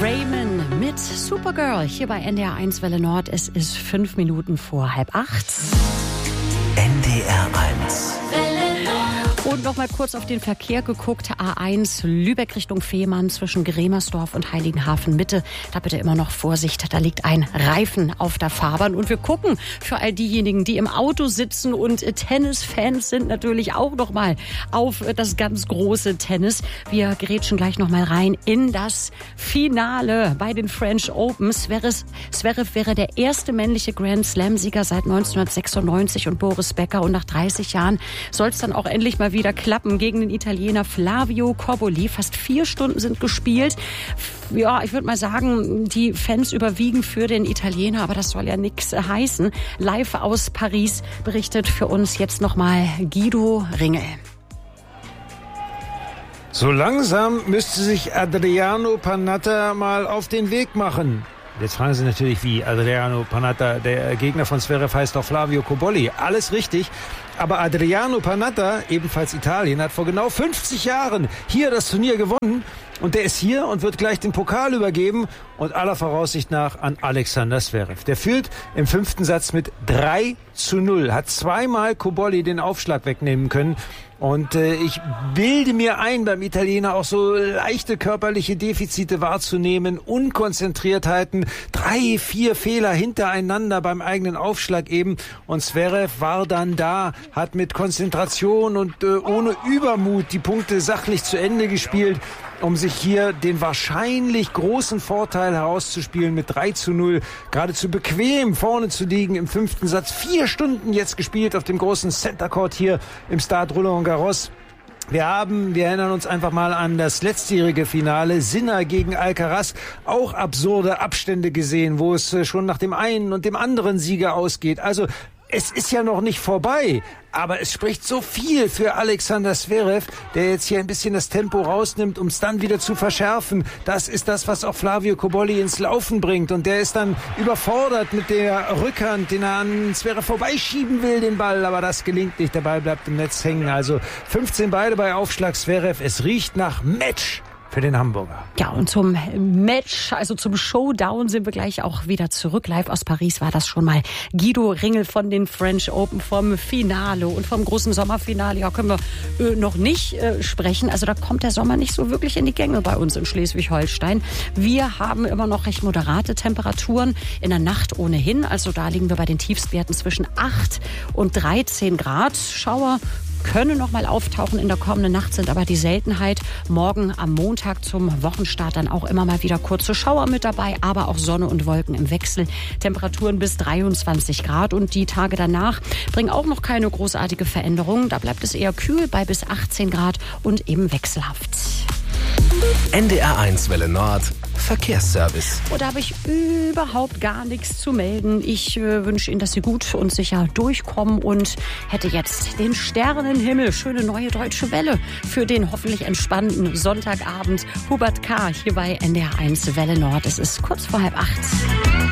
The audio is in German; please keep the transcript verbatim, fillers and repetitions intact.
Raymond mit Supergirl hier bei N D R eins Welle Nord. Es ist fünf Minuten vor halb acht. N D R eins. Und noch mal kurz auf den Verkehr geguckt. A eins Lübeck Richtung Fehmarn zwischen Gremersdorf und Heiligenhafen Mitte. Da bitte immer noch Vorsicht. Da liegt ein Reifen auf der Fahrbahn. Und wir gucken für all diejenigen, die im Auto sitzen und Tennisfans sind, natürlich auch noch mal auf das ganz große Tennis. Wir grätschen gleich noch mal rein in das Finale bei den French Open. Zverev, Zverev wäre der erste männliche Grand Slam-Sieger seit neunzehnhundertsechsundneunzig und Boris Becker. Und nach dreißig Jahren soll es dann auch endlich mal wieder klappen gegen den Italiener Flavio Cobolli. Fast vier Stunden sind gespielt. Ja, ich würde mal sagen, die Fans überwiegen für den Italiener, aber das soll ja nichts heißen. Live aus Paris berichtet für uns jetzt nochmal Guido Ringel. So langsam müsste sich Adriano Panatta mal auf den Weg machen. Jetzt fragen Sie natürlich, wie Adriano Panatta, der Gegner von Zverev heißt doch Flavio Cobolli. Alles richtig. Aber Adriano Panatta, ebenfalls Italien, hat vor genau fünfzig Jahren hier das Turnier gewonnen. Und der ist hier und wird gleich den Pokal übergeben und aller Voraussicht nach an Alexander Zverev. Der führt im fünften Satz mit drei zu null, hat zweimal Cobolli den Aufschlag wegnehmen können. Und äh, ich bilde mir ein, beim Italiener auch so leichte körperliche Defizite wahrzunehmen, Unkonzentriertheiten, drei, vier Fehler hintereinander beim eigenen Aufschlag eben. Und Zverev war dann da, hat mit Konzentration und äh, ohne Übermut die Punkte sachlich zu Ende gespielt, um sich hier den wahrscheinlich großen Vorteil herauszuspielen mit drei zu null. Geradezu bequem vorne zu liegen im fünften Satz. Vier Stunden jetzt gespielt auf dem großen Center Court hier im Stade Roland Garros. Wir haben, wir erinnern uns einfach mal an das letztjährige Finale, Sinner gegen Alcaraz, auch absurde Abstände gesehen, wo es schon nach dem einen und dem anderen Sieger ausgeht. Also es ist ja noch nicht vorbei, aber es spricht so viel für Alexander Zverev, der jetzt hier ein bisschen das Tempo rausnimmt, um es dann wieder zu verschärfen. Das ist das, was auch Flavio Cobolli ins Laufen bringt. Und der ist dann überfordert mit der Rückhand, den er an Zverev vorbeischieben will, den Ball. Aber das gelingt nicht, der Ball bleibt im Netz hängen. Also fünfzehn beide bei Aufschlag Zverev. Es riecht nach Match für den Hamburger. Ja, und zum Match, also zum Showdown sind wir gleich auch wieder zurück. Live aus Paris war das schon mal Guido Ringel von den French Open vom Finale und vom großen Sommerfinale. Ja, können wir äh, noch nicht äh, sprechen. Also da kommt der Sommer nicht so wirklich in die Gänge bei uns in Schleswig-Holstein. Wir haben immer noch recht moderate Temperaturen in der Nacht ohnehin. Also da liegen wir bei den Tiefstwerten zwischen acht und dreizehn Grad. Schauer können noch mal auftauchen in der kommenden Nacht, sind aber die Seltenheit. Morgen am Montag zum Wochenstart dann auch immer mal wieder kurze Schauer mit dabei, aber auch Sonne und Wolken im Wechsel. Temperaturen bis dreiundzwanzig Grad und die Tage danach bringen auch noch keine großartige Veränderung. Da bleibt es eher kühl bei bis achtzehn Grad und eben wechselhaft. N D R eins Welle Nord Verkehrsservice. Und da habe ich überhaupt gar nichts zu melden. Ich äh, wünsche Ihnen, dass Sie gut und sicher durchkommen und hätte jetzt den Sternenhimmel, schöne neue deutsche Welle für den hoffentlich entspannten Sonntagabend. Hubert K. hier bei N D R eins Welle Nord. Es ist kurz vor halb acht.